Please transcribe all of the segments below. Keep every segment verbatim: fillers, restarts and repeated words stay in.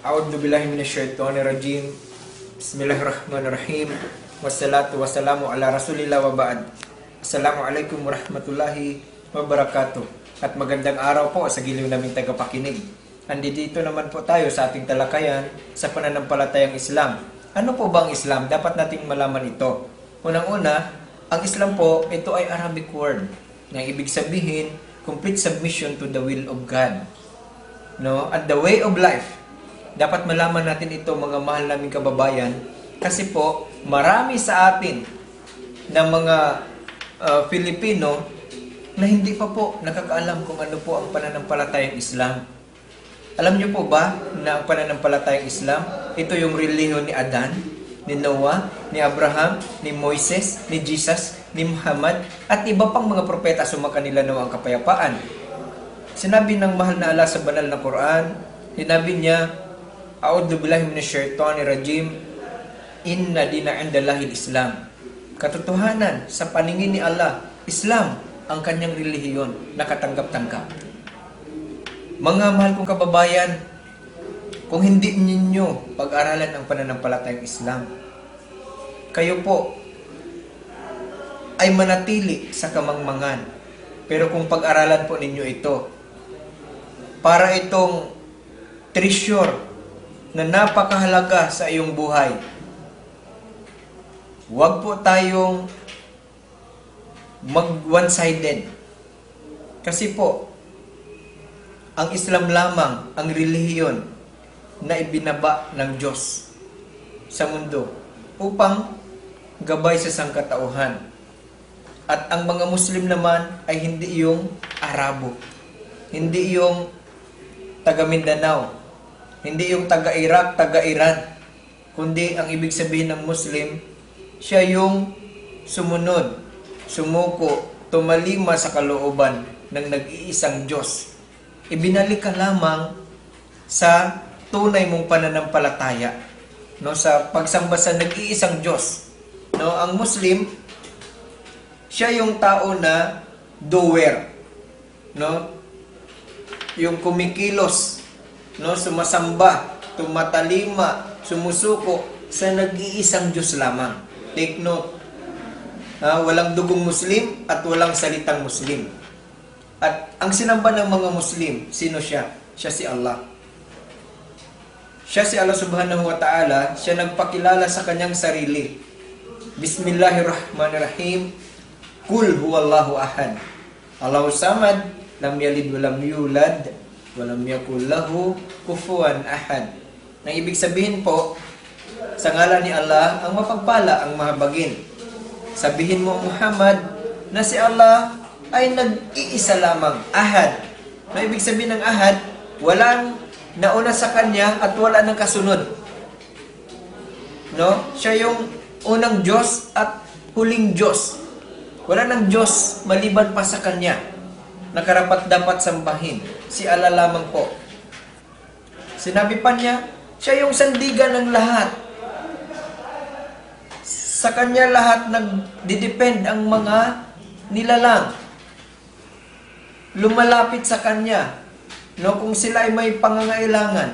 A'udzu billahi minasyaitonir rajim. Bismillahirrahmanirrahim. Wassalatu wassalamu ala Rasulillah wa ba'd. Assalamualaikum warahmatullahi wabarakatuh. At magandang araw po sa giliw naming tagapakinig. Andito naman po tayo sa ating talakayan sa pananampalatayang Islam. Ano po ba ang Islam? Dapat nating malaman ito. Unang-una, ang Islam po, ito ay Arabic word na ibig sabihin, complete submission to the will of God. No? And the way of life. Dapat malaman natin ito, mga mahal naming kababayan, kasi po marami sa atin na mga uh, Filipino na hindi pa po nakakaalam kung ano po ang pananampalatayang Islam. Alam niyo po ba na ang pananampalatayang Islam, ito yung relihiyon ni Adan, ni Noah, ni Abraham, ni Moises, ni Jesus, ni Muhammad, at iba pang mga propeta sumakan nila nawa ang kapayapaan. Sinabi ng mahal na Allah sa banal na Quran, sinabi niya, A'udzu billahi minasyaitonir rajim. Inna dina 'indallahil Islam. Katotohanan sa paningin ni Allah, Islam ang kanyang relihiyon na katanggap-tanggap. Mga mahal kong kababayan, kung hindi ninyo pag-aralan ang pananampalatayang Islam, kayo po ay manatili sa kamangmangan. Pero kung pag-aralan po ninyo ito, para itong treasure na napakahalaga sa iyong buhay. Huwag po tayong mag one-sided. Kasi po, ang Islam lamang ang relihiyon na ibinaba ng Diyos sa mundo upang gabay sa sangkatauhan. At ang mga Muslim naman ay hindi yung Arabo, hindi yung taga Mindanao, hindi yung taga-Iraq, taga-Iran, kundi ang ibig sabihin ng Muslim, siya yung sumunod, sumuko, tumalima sa kalooban ng nag-iisang Diyos. Ibinalik ka lamang sa tunay mong pananampalataya, no, sa pagsamba sa nag-iisang Diyos. No, ang Muslim, siya yung tao na doer, no, yung kumikilos, no, sumasamba, tumatalima, sumusuko sa nag-iisang Diyos lamang. Take note, uh, walang dugong Muslim at walang salitang Muslim. At ang sinamba ng mga Muslim, sino siya? Siya si Allah. Siya si Allah subhanahu wa ta'ala, siya nagpakilala sa kanyang sarili. Bismillahirrahmanirrahim. Kul huwallahu ahad. Allahu samad, lam yalid wa lam yulad, walam yakul lahu kufuwan ahad. Nang ibig sabihin po, sa ngalan ni Allah, ang mapagpala, ang mahabagin. Sabihin mo, Muhammad, na si Allah ay nag-iisa lamang, ahad. Nang ibig sabihin ng ahad, walang nauna sa kanya at wala nang kasunod. No? Siya yung unang Diyos at huling Diyos. Wala nang Diyos maliban pa sa kanya na karapat dapat sambahin. Si Allah lamang po. Sinabi pa niya, siya yung sandigan ng lahat. Sa kanya lahat nagdidepend ang mga nilalang. Lumalapit sa kanya, no, kung sila ay may pangangailangan.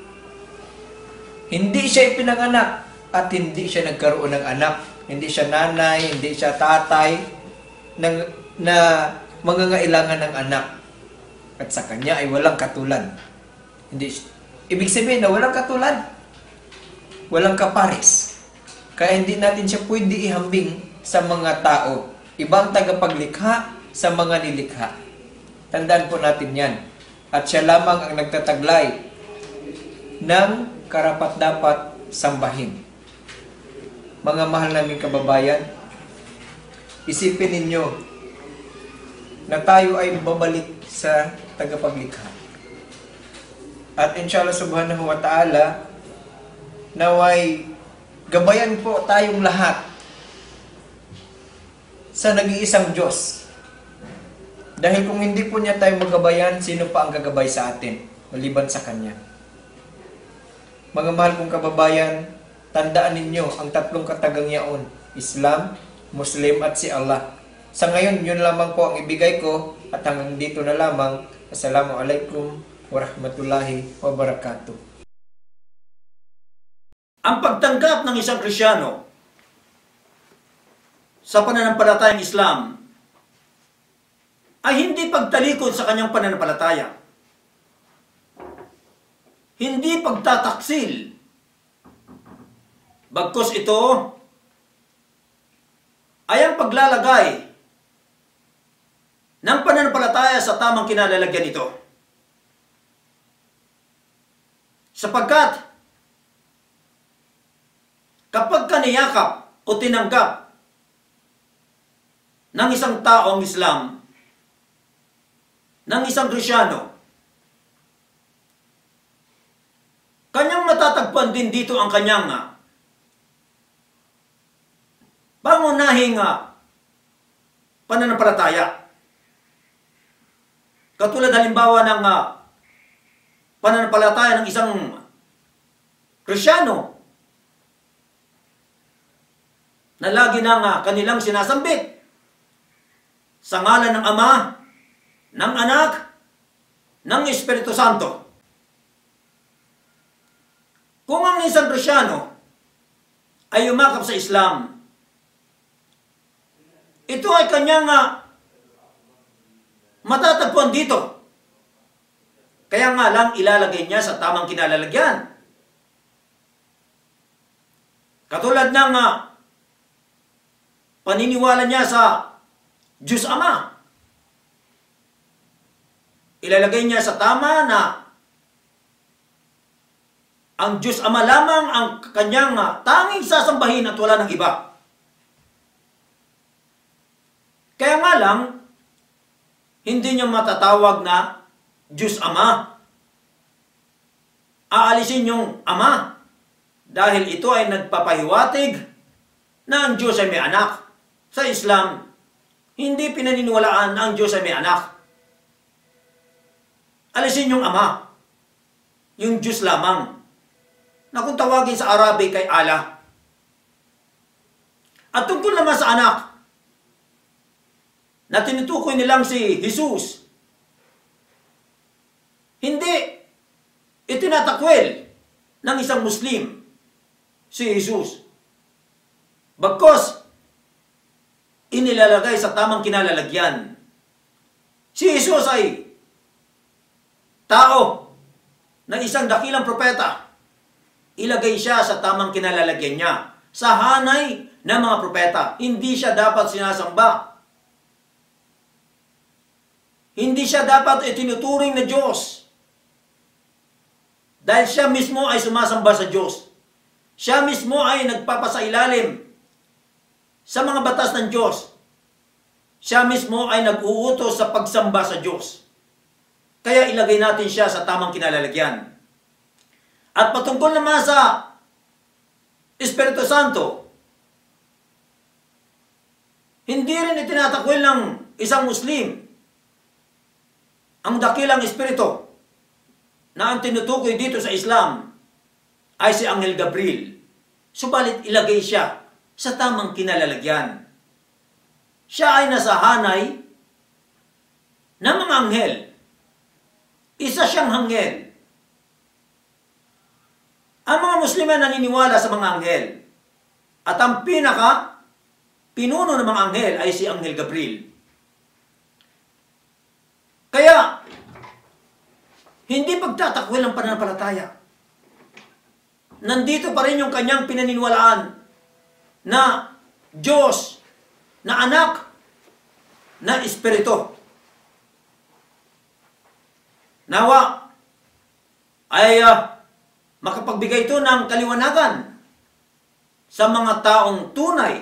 Hindi siya ipinanganak at hindi siya nagkaroon ng anak. Hindi siya nanay, hindi siya tatay ng, na mangangailangan ng anak. At sa kanya ay walang katulad. Hindi, ibig sabihin na walang katulad. Walang kapares. Kaya hindi natin siya pwede ihambing sa mga tao. Ibang tagapaglikha sa mga nilikha. Tandaan po natin yan. At siya lamang ang nagtataglay ng karapat-dapat sambahin. Mga mahal naming kababayan, isipin ninyo na tayo ay babalik sa tagapaglikha. At inshallah subhanahu wa ta'ala, naway gabayan po tayong lahat sa nag-iisang Diyos. Dahil kung hindi po niya tayo magabayan, sino pa ang gagabay sa atin, maliban sa Kanya? Mga mahal kong kababayan, tandaan ninyo ang tatlong katagang yaon, Islam, Muslim at si Allah. Sa ngayon, yun lamang po ang ibigay ko at hanggang dito na lamang. Assalamualaikum warahmatullahi wabarakatuh. ang pagtanggap ng isang Kristiyano sa pananampalatayang Islam ay hindi pagtalikod sa kanyang pananampalataya. Hindi pagtataksil. Bagkus ito ay ang paglalagay ng pananampalataya sa tamang kinalalagyan nito. Sapagkat kapag kaniyakap o tinanggap ng isang taong Islam, ng isang Kristiyano, kanyang matatagpuan din dito ang kanyang uh, pangunahing uh, pananampalataya. Katulad halimbawa ng uh, pananampalataya ng isang Kristiyano na lagi nang uh, kanilang sinasambit sa ngalan ng Ama, ng Anak, ng Espiritu Santo. Kung ang isang Kristiyano ay umakap sa Islam, ito ay kanyang uh, matatagpuan dito. Kaya nga lang ilalagay niya sa tamang kinalalagyan. Katulad ng uh, paniniwala niya sa Diyos Ama. Ilalagay niya sa tama na ang Diyos Ama lamang ang kanyang uh, tanging sasambahin at wala ng iba. Kaya nga lang, hindi niya matatawag na Diyos Ama. Aalisin yung Ama dahil ito ay nagpapahiwatig na ang Diyos ay may anak. Sa Islam, hindi pinaniniwalaan na ang Diyos ay may anak. Alisin yung Ama, yung Diyos lamang, na kung tawagin sa Arabic kay Allah. At tungkol naman sa anak, na tinutukoy nilang si Jesus, hindi itinatakwil ng isang Muslim si Jesus. Bagkos, inilalagay sa tamang kinalalagyan. Si Jesus ay tao na isang dakilang propeta. Ilagay siya sa tamang kinalalagyan niya. Sa hanay ng mga propeta, hindi siya dapat sinasamba. Hindi siya dapat itinuturing na Diyos. Dahil siya mismo ay sumasamba sa Diyos. Siya mismo ay nagpapasailalim sa mga batas ng Diyos. Siya mismo ay nag-uutos sa pagsamba sa Diyos. Kaya ilagay natin siya sa tamang kinalalagyan. At patungkol naman sa Espiritu Santo, hindi rin itinatakwil ng isang Muslim ang dakilang Espiritu na ang tinutukoy dito sa Islam ay si Anghel Gabriel. Subalit ilagay siya sa tamang kinalalagyan. Siya ay nasa hanay ng mga anghel. Isa siyang anghel. Ang mga Muslim ay naniniwala sa mga anghel. At ang pinaka pinuno ng mga anghel ay si Anghel Gabriel. Kaya, hindi pagtatakwil ang pananampalataya. Nandito pa rin yung kanyang pinaniniwalaan na Diyos, na anak, na Espiritu. Nawa ay uh, makapagbigay ito ng kaliwanagan sa mga taong tunay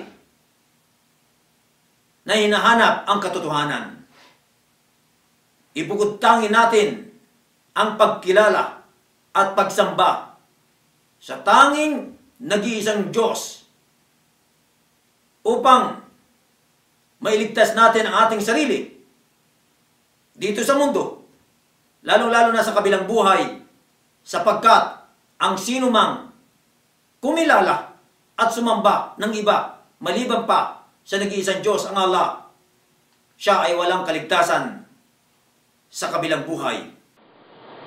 na hinahanap ang katotohanan. Ibugod-tangin natin ang pagkilala at pagsamba sa tanging nag-iisang Diyos upang mailigtas natin ang ating sarili dito sa mundo, lalo-lalo na sa kabilang buhay, sapagkat ang sinumang kumilala at sumamba ng iba maliban pa sa nag-iisang Diyos, ang Allah, siya ay walang kaligtasan sa kabilang buhay.